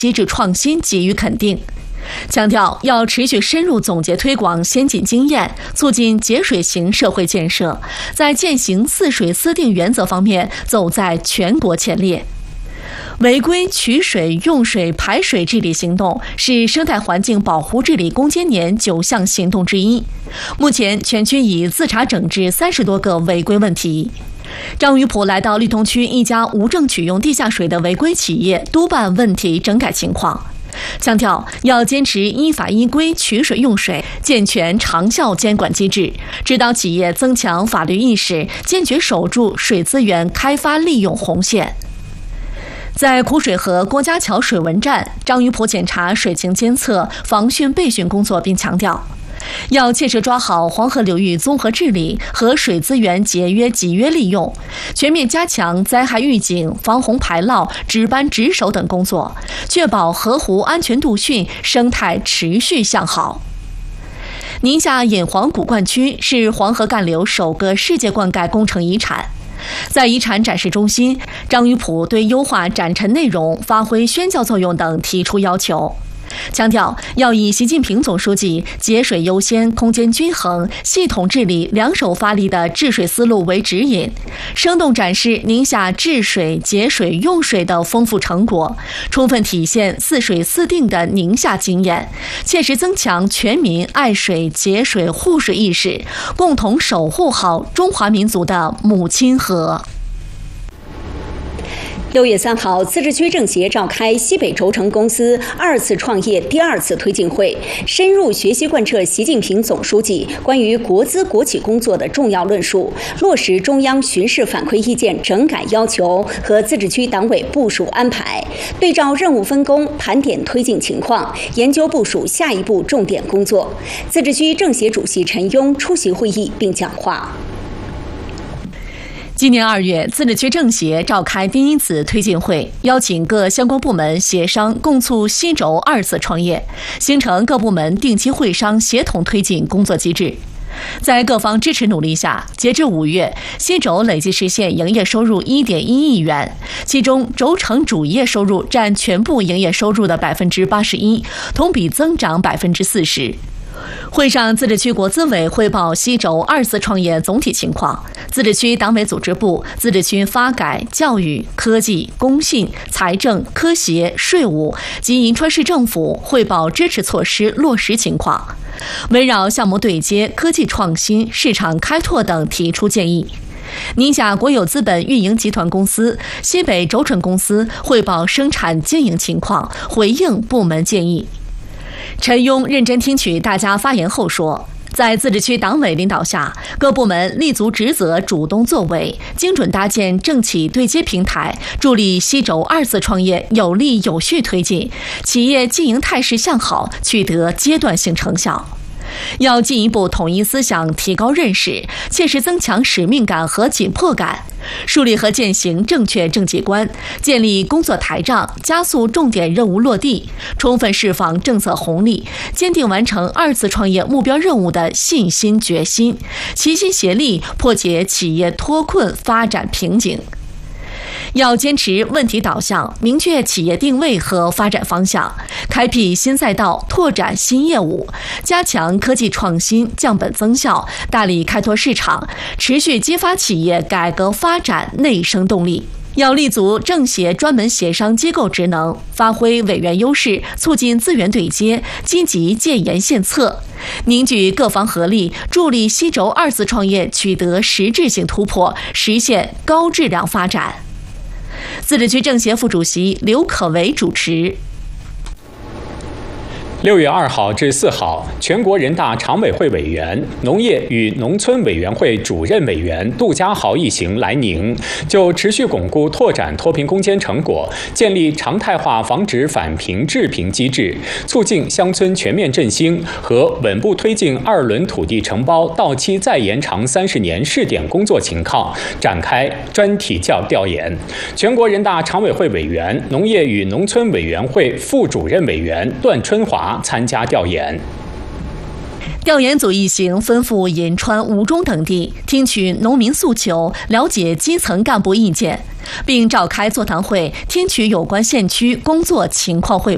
机制创新给予肯定。强调要持续深入总结推广先进经验，促进节水型社会建设，在践行四水四定原则方面走在全国前列。违规取水、用水、排水治理行动是生态环境保护治理攻坚年9项行动之一。目前全区已自查整治30多个违规问题。张于普来到绿通区一家无证取用地下水的违规企业督办问题整改情况，强调要坚持依法依规取水用水，健全长效监管机制，指导企业增强法律意识，坚决守住水资源开发利用红线。在苦水河郭家桥水文站，张于普检查水情监测、防汛备汛工作，并强调要切实抓好黄河流域综合治理和水资源节约集约利用，全面加强灾害预警、防洪排涝、值班值守等工作，确保河湖安全度汛，生态持续向好。宁夏引黄古灌区是黄河干流首个世界灌溉工程遗产。在遗产展示中心，张于普对优化展陈内容、发挥宣教作用等提出要求，强调要以习近平总书记节水优先、空间均衡、系统治理两手发力的治水思路为指引，生动展示宁夏治水、节水、用水的丰富成果，充分体现四水四定的宁夏经验，切实增强全民爱水、节水、护水意识，共同守护好中华民族的母亲河。 6月3号，自治区政协召开西北轴承公司2次创业第2次推进会，深入学习贯彻习近平总书记关于国资国企工作的重要论述，落实中央巡视反馈意见整改要求和自治区党委部署安排，对照任务分工盘点推进情况，研究部署下一步重点工作。自治区政协主席陈庸出席会议并讲话。 今年2月，自治区政协召开第1次推进会，邀请各相关部门协商共促西轴2次创业，形成各部门定期会商协同推进工作机制。在各方支持努力下，截至5月，西轴累计实现营业收入1.1亿元，其中轴承主业收入占全部营业收入的81%，同比增长40%。会上，自治区国资委汇报西轴2次创业总体情况，自治区党委组织部、自治区发改、教育、科技、工信、财政、科协、税务及银川市政府汇报支持措施落实情况，围绕项目对接、科技创新、市场开拓等提出建议。宁夏国有资本运营集团公司、西北轴承公司汇报生产经营情况，回应部门建议。陈庸认真听取大家发言后说，在自治区党委领导下，各部门立足职责，主动作为，精准搭建政企对接平台，助力西轴2次创业有力有序推进，企业经营态势向好，取得阶段性成效。要进一步统一思想，提高认识，切实增强使命感和紧迫感，树立和践行正确政绩观，建立工作台账，加速重点任务落地，充分释放政策红利，坚定完成2次创业目标任务的信心决心，齐心协力破解企业脱困发展瓶颈。要坚持问题导向，明确企业定位和发展方向，开辟新赛道，拓展新业务，加强科技创新，降本增效，大力开拓市场，持续激发企业改革发展内生动力。要立足政协专门协商机构职能，发挥委员优势，促进资源对接，积极建言献策，凝聚各方合力，助力西轴2次创业取得实质性突破，实现高质量发展。自治区政协副主席刘可为主持。 6月2号至4号，全国人大常委会委员、农业与农村委员会主任委员杜家豪一行来宁，就持续巩固拓展脱贫攻坚成果，建立常态化防止返贫致贫机制，促进乡村全面振兴和稳步推进2轮土地承包到期再延长30年试点工作情况展开专题调研。全国人大常委会委员、农业与农村委员会副主任委员段春华参加调研。 调研组一行奔赴银川、吴中等地，听取农民诉求，了解基层干部意见，并召开座谈会，听取有关县区工作情况汇报。